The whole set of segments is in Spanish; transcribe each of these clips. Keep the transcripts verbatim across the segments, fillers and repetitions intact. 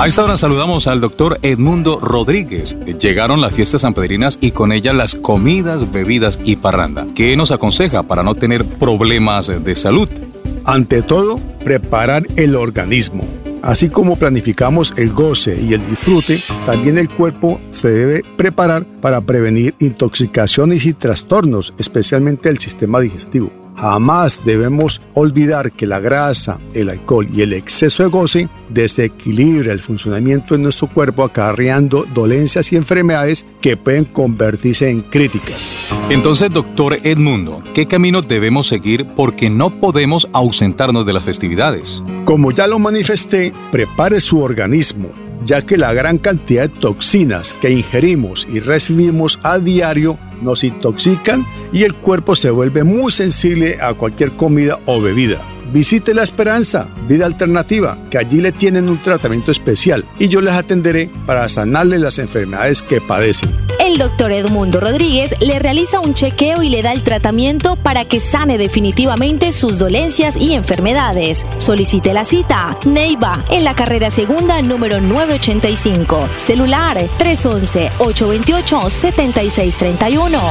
A esta hora saludamos al doctor Edmundo Rodríguez. Llegaron las fiestas sanpedrinas y con ellas las comidas, bebidas y parranda. ¿Qué nos aconseja para no tener problemas de salud? Ante todo, preparar el organismo. Así como planificamos el goce y el disfrute, también el cuerpo se debe preparar para prevenir intoxicaciones y trastornos, especialmente el sistema digestivo. Jamás debemos olvidar que la grasa, el alcohol y el exceso de goce desequilibra el funcionamiento de nuestro cuerpo, acarreando dolencias y enfermedades que pueden convertirse en críticas. Entonces, doctor Edmundo, ¿qué camino debemos seguir porque no podemos ausentarnos de las festividades? Como ya lo manifesté, prepare su organismo, ya que la gran cantidad de toxinas que ingerimos y recibimos a diario nos intoxican y el cuerpo se vuelve muy sensible a cualquier comida o bebida. Visite La Esperanza, Vida Alternativa, que allí le tienen un tratamiento especial y yo les atenderé para sanarles las enfermedades que padecen. El doctor Edmundo Rodríguez le realiza un chequeo y le da el tratamiento para que sane definitivamente sus dolencias y enfermedades. Solicite la cita. Neiva, en la carrera segunda número novecientos ochenta y cinco. Celular tres once, ocho veintiocho, setenta y seis treinta y uno.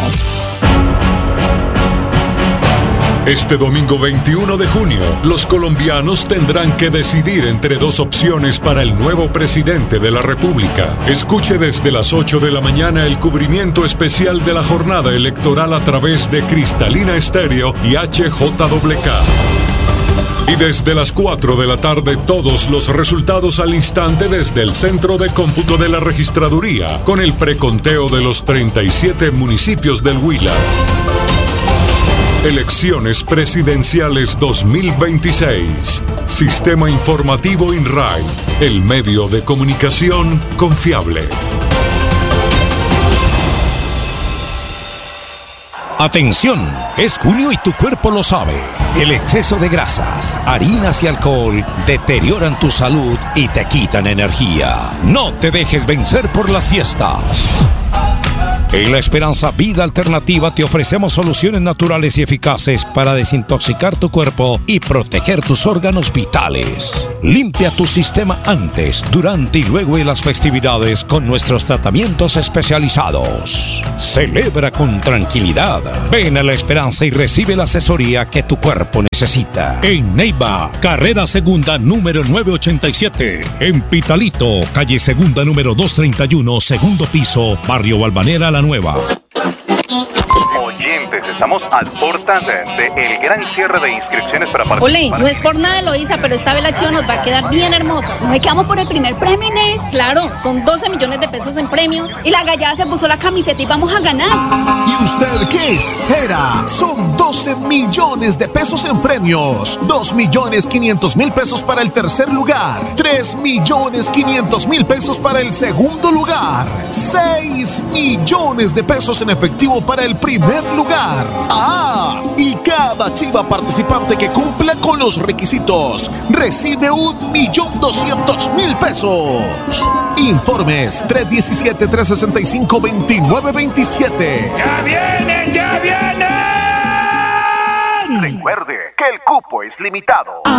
Este domingo veintiuno de junio, los colombianos tendrán que decidir entre dos opciones para el nuevo presidente de la República. Escuche desde las ocho de la mañana el cubrimiento especial de la jornada electoral a través de Cristalina Estéreo y H J W K. Y desde las cuatro de la tarde todos los resultados al instante desde el Centro de Cómputo de la Registraduría, con el preconteo de los treinta y siete municipios del Huila. Elecciones Presidenciales dos mil veintiséis. Sistema Informativo INRAI, el medio de comunicación confiable. Atención, es junio y tu cuerpo lo sabe. El exceso de grasas, harinas y alcohol deterioran tu salud y te quitan energía. No te dejes vencer por las fiestas. En La Esperanza Vida Alternativa te ofrecemos soluciones naturales y eficaces para desintoxicar tu cuerpo y proteger tus órganos vitales. Limpia tu sistema antes, durante y luego de las festividades con nuestros tratamientos especializados. Celebra con tranquilidad. Ven a La Esperanza y recibe la asesoría que tu cuerpo necesita. En Neiva, carrera segunda número novecientos ochenta y siete. En Pitalito, calle segunda número doscientos treinta y uno, segundo piso, barrio Balvanera La Nueva. Oyentes, estamos a puertas del de gran cierre de inscripciones para participar. Ole, no es por nada, Eloísa, pero esta vez la chiva nos va a quedar bien hermosa. ¿No es que vamos por el primer premio, Inés? Claro, son doce millones de pesos en premios. Y la gallada se puso la camiseta y vamos a ganar. ¿Y usted qué espera? Son doce millones de pesos en premios. dos millones quinientos mil pesos para el tercer lugar. tres millones quinientos mil pesos para el segundo lugar. seis millones de pesos en efectivo para el primer lugar. Ah, y cada chiva participante que cumpla con los requisitos recibe un millón doscientos mil pesos. Informes tres uno siete, tres seis cinco, dos nueve dos siete. ¡Ya vienen, ya vienen! Recuerde que el cupo es limitado.